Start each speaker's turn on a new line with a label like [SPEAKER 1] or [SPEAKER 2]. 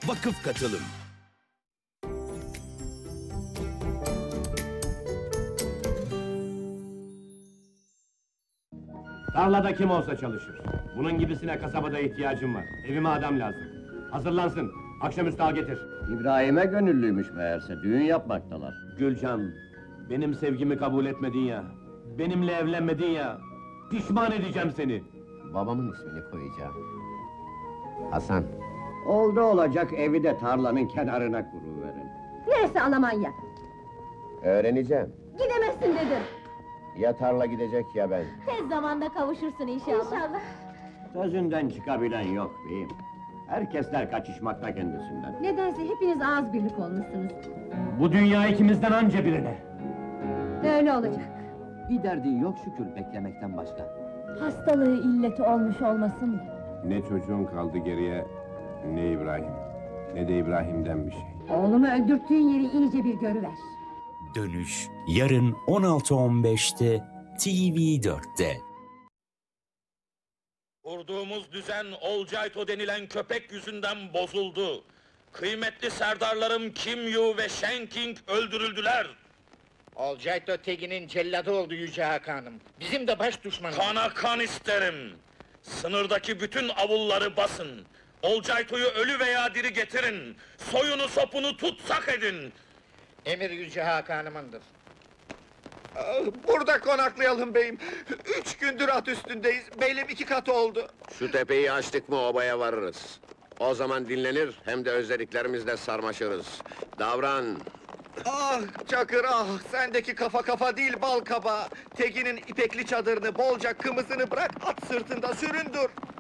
[SPEAKER 1] vakıf katılım.
[SPEAKER 2] Tarlada kim olsa çalışır. Bunun gibisine kasabada ihtiyacım var. Evime adam lazım. Hazırlansın. Akşamüstü al getir.
[SPEAKER 3] İbrahim'e gönüllüymüş meğerse, düğün yapmaktalar.
[SPEAKER 2] Gülcan, benim sevgimi kabul etmedin ya. Benimle evlenmedin ya. Pişman edeceğim seni.
[SPEAKER 3] Babamın ismini koyacağım. Hasan. Oldu olacak evi de tarlanın kenarına kuruverin.
[SPEAKER 4] Neresi Almanya?
[SPEAKER 3] Öğreneceğim.
[SPEAKER 4] Gidemezsin dedim.
[SPEAKER 3] Ya tarla gidecek ya ben.
[SPEAKER 4] Tez zamanda kavuşursun inşallah. İnşallah.
[SPEAKER 3] Sözünden çıkabilen yok beyim. Herkesler kaçışmakta kendisinden.
[SPEAKER 4] Nedense hepiniz ağız birlik olmuşsunuz.
[SPEAKER 2] Bu dünya ikimizden anca birine.
[SPEAKER 4] Öyle olacak.
[SPEAKER 5] Bir derdi yok şükür beklemekten başka.
[SPEAKER 4] Hastalığı illeti olmuş olmasın.
[SPEAKER 6] Ne çocuğun kaldı geriye, ne İbrahim, ne de İbrahim'den bir şey.
[SPEAKER 4] Oğlumu öldürttüğün yeri iyice bir görüver.
[SPEAKER 1] Dönüş yarın 16.15'te TV4'te.
[SPEAKER 7] Kurduğumuz düzen Olcayto denilen köpek yüzünden bozuldu. Kıymetli serdarlarım Kim Yu ve Shen King öldürüldüler.
[SPEAKER 8] Olcayto Tegin'in celladı oldu Yüce Hakanım. Bizim de baş düşmanımız.
[SPEAKER 7] Kana kan isterim. Sınırdaki bütün avulları basın. Olcayto'yu ölü veya diri getirin. Soyunu sopunu tutsak edin.
[SPEAKER 8] Emir Yüce Hakanımındır.
[SPEAKER 9] Burada konaklayalım beyim. 3 gündür at üstündeyiz. Beylim 2 kat oldu.
[SPEAKER 3] Şu tepeyi açtık mı obaya varırız. O zaman dinlenir, hem de özlediklerimizle sarmaşırız. Davran!
[SPEAKER 9] Ah Çakır ah! Sendeki kafa kafa değil bal kabağı. Tekin'in ipekli çadırını bolca kımızını bırak, at sırtında süründür.